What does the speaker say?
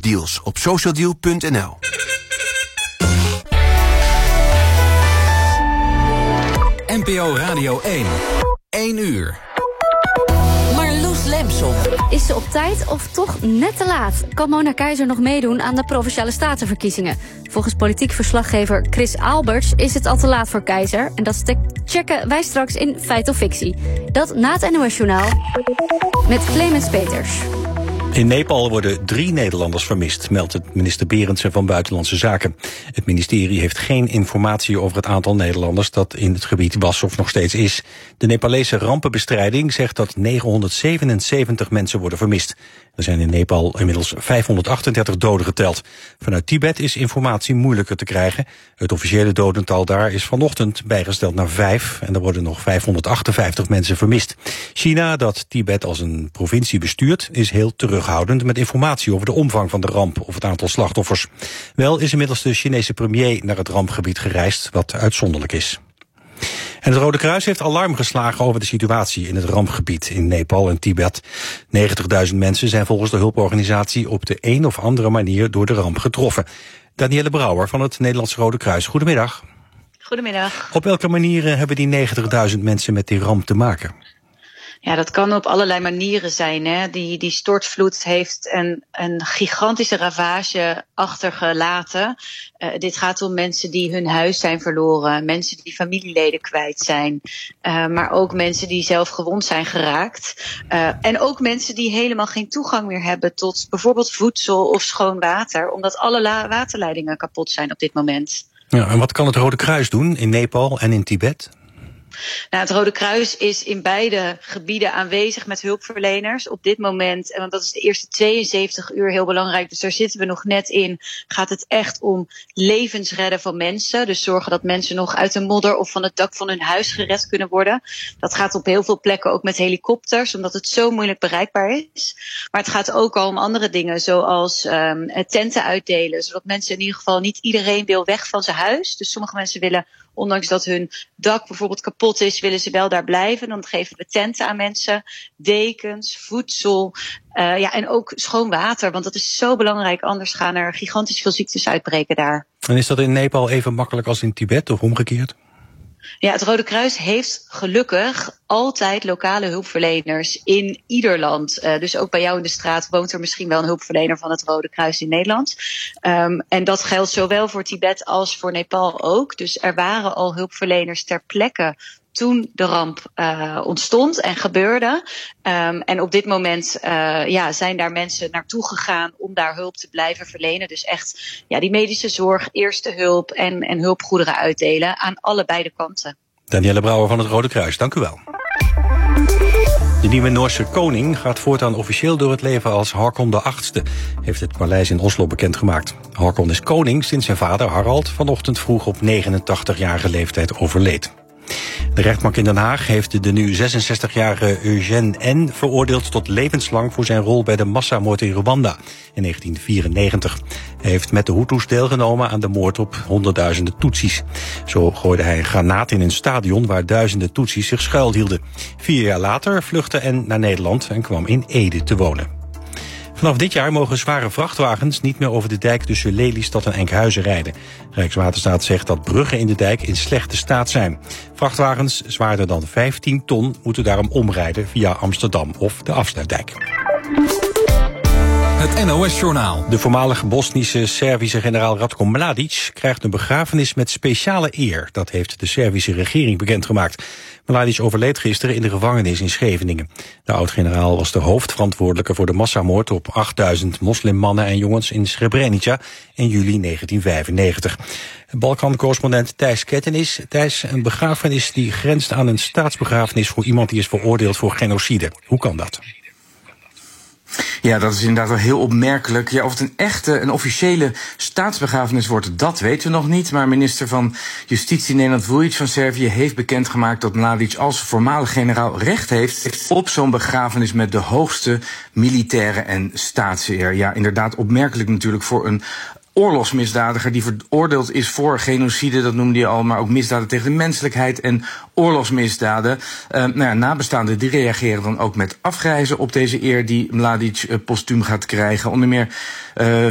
Deals op socialdeal.nl. NPO Radio 1. 1 uur. Marloes Lemson. Is ze op tijd of toch net te laat? Kan Mona Keizer nog meedoen aan de Provinciale Statenverkiezingen? Volgens politiek verslaggever Chris Alberts is het al te laat voor Keizer. En dat checken wij straks in Feit of Fictie. Dat na het NOS-journaal met Clemens Peters. In Nepal worden 3 Nederlanders vermist, meldt het minister Berendsen van Buitenlandse Zaken. Het ministerie heeft geen informatie over het aantal Nederlanders dat in het gebied was of nog steeds is. De Nepalese rampenbestrijding zegt dat 977 mensen worden vermist. Er zijn in Nepal inmiddels 538 doden geteld. Vanuit Tibet is informatie moeilijker te krijgen. Het officiële dodental daar is vanochtend bijgesteld naar 5... en er worden nog 558 mensen vermist. China, dat Tibet als een provincie bestuurt, is heel terughoudend met informatie over de omvang van de ramp of het aantal slachtoffers. Wel is inmiddels de Chinese premier naar het rampgebied gereisd, wat uitzonderlijk is. En het Rode Kruis heeft alarm geslagen over de situatie in het rampgebied in Nepal en Tibet. 90.000 mensen zijn volgens de hulporganisatie op de een of andere manier door de ramp getroffen. Danielle Brouwer van het Nederlandse Rode Kruis, goedemiddag. Goedemiddag. Op welke manieren hebben die 90.000 mensen met die ramp te maken? Ja, dat kan op allerlei manieren zijn. Hè. Die stortvloed heeft een gigantische ravage achtergelaten. Dit gaat om mensen die hun huis zijn verloren. Mensen die familieleden kwijt zijn. Maar ook mensen die zelf gewond zijn geraakt. En ook mensen die helemaal geen toegang meer hebben tot bijvoorbeeld voedsel of schoon water. Omdat alle waterleidingen kapot zijn op dit moment. Ja, en wat kan het Rode Kruis doen in Nepal en in Tibet? Nou, het Rode Kruis is in beide gebieden aanwezig met hulpverleners. Op dit moment, want dat is de eerste 72 uur heel belangrijk, dus daar zitten we nog net in, gaat het echt om levensredden van mensen. Dus zorgen dat mensen nog uit de modder of van het dak van hun huis gered kunnen worden. Dat gaat op heel veel plekken ook met helikopters, omdat het zo moeilijk bereikbaar is. Maar het gaat ook al om andere dingen, zoals tenten uitdelen, zodat mensen in ieder geval, niet iedereen wil weg van zijn huis. Dus sommige mensen willen, ondanks dat hun dak bijvoorbeeld kapot is, willen ze wel daar blijven. Dan geven we tenten aan mensen, dekens, voedsel, en ook schoon water. Want dat is zo belangrijk, anders gaan er gigantisch veel ziektes uitbreken daar. En is dat in Nepal even makkelijk als in Tibet of omgekeerd? Ja, het Rode Kruis heeft gelukkig altijd lokale hulpverleners in ieder land. Dus ook bij jou in de straat woont er misschien wel een hulpverlener van het Rode Kruis in Nederland. En dat geldt zowel voor Tibet als voor Nepal ook. Dus er waren al hulpverleners ter plekke toen de ramp ontstond en gebeurde. En op dit moment zijn daar mensen naartoe gegaan om daar hulp te blijven verlenen. Dus echt die medische zorg, eerste hulp en hulpgoederen uitdelen aan allebei de kanten. Danielle Brouwer van het Rode Kruis, dank u wel. De nieuwe Noorse koning gaat voortaan officieel door het leven als Haakon VIII, heeft het paleis in Oslo bekendgemaakt. Haakon is koning sinds zijn vader Harald vanochtend vroeg op 89-jarige leeftijd overleed. De rechtbank in Den Haag heeft de nu 66-jarige Eugène N. veroordeeld tot levenslang voor zijn rol bij de massamoord in Rwanda in 1994. Hij heeft met de Hutus deelgenomen aan de moord op honderdduizenden Tutsis. Zo gooide hij een granaat in een stadion waar duizenden Tutsis zich schuilhielden. 4 jaar later vluchtte N. naar Nederland en kwam in Ede te wonen. Vanaf dit jaar mogen zware vrachtwagens niet meer over de dijk tussen Lelystad en Enkhuizen rijden. Rijkswaterstaat zegt dat bruggen in de dijk in slechte staat zijn. Vrachtwagens zwaarder dan 15 ton moeten daarom omrijden via Amsterdam of de Afsluitdijk. Het NOS-journaal. De voormalige Bosnische Servische generaal Ratko Mladic krijgt een begrafenis met speciale eer. Dat heeft de Servische regering bekendgemaakt. Mladic overleed gisteren in de gevangenis in Scheveningen. De oud-generaal was de hoofdverantwoordelijke voor de massamoord op 8000 moslimmannen en jongens in Srebrenica in juli 1995. Balkan-correspondent Thijs Kettenis. Thijs, een begrafenis die grenst aan een staatsbegrafenis voor iemand die is veroordeeld voor genocide. Hoe kan dat? Ja, dat is inderdaad wel heel opmerkelijk. Ja, of het een officiële staatsbegrafenis wordt, dat weten we nog niet. Maar minister van Justitie Nenad Vujic van Servië heeft bekendgemaakt dat Mladic als voormalig generaal recht heeft op zo'n begrafenis met de hoogste militaire en staatseer. Ja, inderdaad opmerkelijk natuurlijk voor een oorlogsmisdadiger die veroordeeld is voor genocide, dat noemde je al, maar ook misdaden tegen de menselijkheid en oorlogsmisdaden. Nabestaanden die reageren dan ook met afgrijzen op deze eer die Mladic postuum gaat krijgen. Onder meer